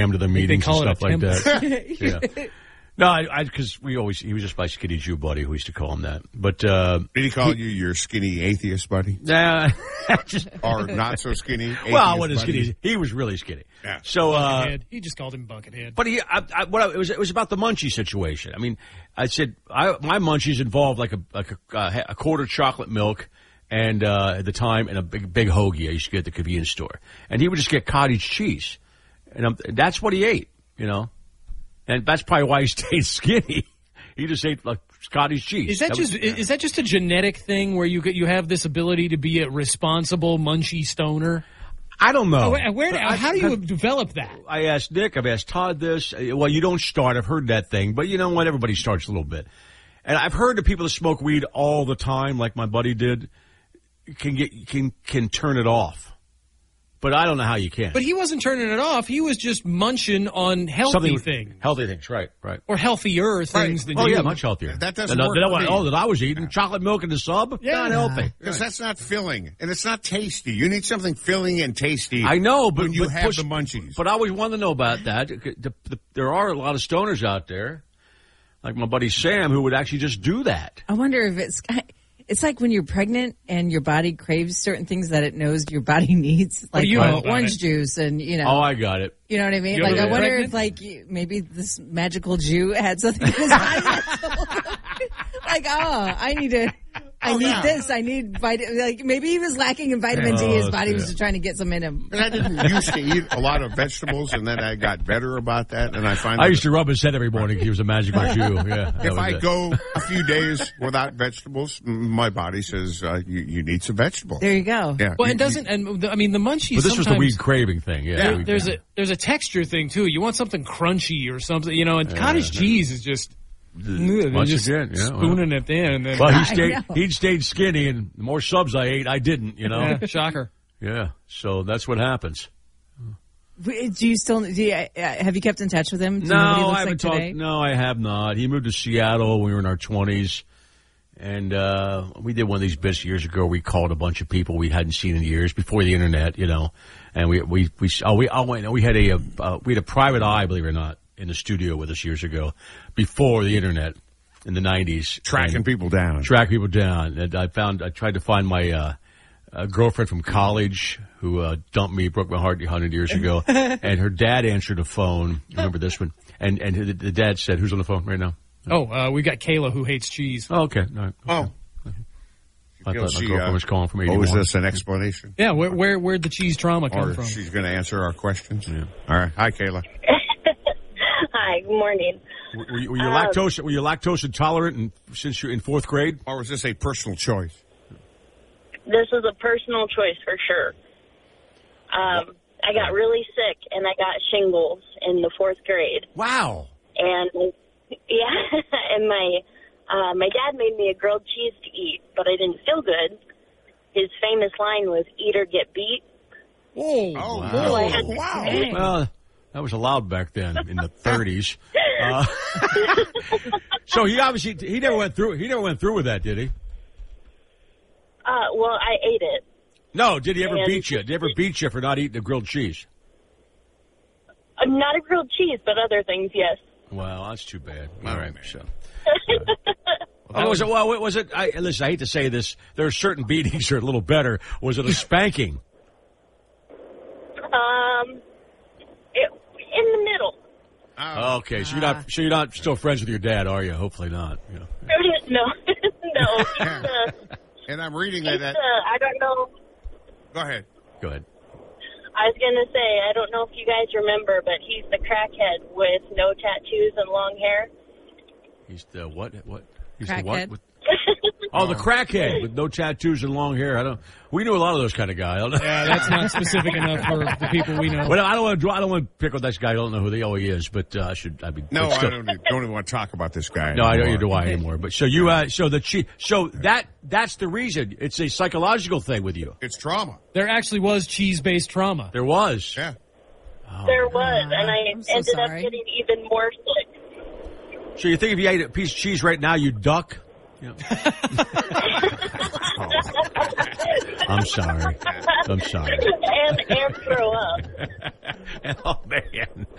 ham to the meetings and stuff like that. Yeah. No, because he was just my skinny Jew buddy who used to call him that. But did he call you your skinny atheist buddy? Nah, or not so skinny? Well, I wasn't skinny. He was really skinny. Yeah. So he just called him Buckethead. But it was about the munchie situation. I mean, I said my munchies involved like a quarter chocolate milk. And at the time, and a big hoagie I used to get at the convenience store. And he would just get cottage cheese. And that's what he ate, you know. And that's probably why he stayed skinny. He just ate like cottage cheese. Is that just a genetic thing where you have this ability to be a responsible munchy stoner? I don't know. How do you develop that? I asked Nick. I've asked Todd this. Well, you don't start. I've heard that thing. But you know what? Everybody starts a little bit. And I've heard that people that smoke weed all the time, like my buddy did, can turn it off. But I don't know how you can. But he wasn't turning it off. He was just munching on healthy things. Healthy things, right. Or healthier things than you. Oh, yeah, much healthier. That doesn't work for me. Oh, that I was eating chocolate milk in the sub? Yeah. Not healthy. Because that's not filling, and it's not tasty. You need something filling and tasty. I know, but when you have the munchies. But I always wanted to know about that. There are a lot of stoners out there, like my buddy Sam, who would actually just do that. I wonder if it's like when you're pregnant and your body craves certain things that it knows your body needs, like orange juice and, you know. Oh, I got it. You know what I mean? Like, I wonder if, like, maybe this magical Jew had something in his body. Like, I need this. I need vitamin. Like, maybe he was lacking in vitamin D. His body was just trying to get some in him. And I didn't used to eat a lot of vegetables, and then I got better about that. And I used to rub his head every morning. He was a magical Jew. Yeah. If I go a few days without vegetables, my body says you need some vegetables. There you go. Yeah. Well, the munchies. But this was the weed craving thing. Yeah. There's a texture thing too. You want something crunchy or something, you know. And cottage cheese is just. Just spooning it in. And then, well, he stayed skinny, and the more subs I ate, I didn't, you know. Yeah, shocker. Yeah, so that's what happens. Do you still have you kept in touch with him? No, I haven't talked. No, I have not. He moved to Seattle when we were in our 20s, and we did one of these bits years ago. We called a bunch of people we hadn't seen in years before the internet, you know, and we had a private eye, believe it or not, in the studio with us years ago, before the internet in the 90s. Tracking people down. And I tried to find my girlfriend from college who dumped me, broke my heart 100 years ago. And her dad answered the phone. Remember this one? And the dad said, who's on the phone right now? We got Kayla who hates cheese. Oh, okay. All right. Oh. I thought my girlfriend was calling from 81. Oh, is this an explanation? Yeah, where'd the cheese trauma come from? She's going to answer our questions. Yeah. All right. Hi, Kayla. Hi, good morning. Were you lactose intolerant since you're in fourth grade? Or was this a personal choice? This is a personal choice for sure. I got really sick, and I got shingles in the fourth grade. Wow. And, yeah, and my dad made me a grilled cheese to eat, but I didn't feel good. His famous line was, eat or get beat. Whoa. Oh, wow. Wow. Well, that was allowed back then in the 30s. So he never went through with that, did he? Well, I ate it. No, did he ever beat you? Did he ever beat you for not eating the grilled cheese? Not a grilled cheese, but other things, yes. Well, that's too bad. All right, so. Listen, I hate to say this. There are certain beatings that are a little better. Was it a spanking? In the middle. Oh, okay, so you're not still friends with your dad, are you? Hopefully not. You know. No. And I'm reading that. I don't know. Go ahead. I was going to say, I don't know if you guys remember, but he's the crackhead with no tattoos and long hair. He's the what? He's crackhead. The what? The crackhead with no tattoos and long hair. We knew a lot of those kind of guys. Yeah, that's not specific enough for the people we know. Well, I don't want to pick with this guy. I don't know who he is, but I should. I mean, no, I don't even want to talk about this guy. No, I don't do I anymore. But so that's the reason. It's a psychological thing with you. It's trauma. There actually was cheese-based trauma. There was. Yeah. There was, and I ended up getting even more sick. So you think if you ate a piece of cheese right now, you'd duck? Yeah. I'm sorry. And throw up. Oh, man.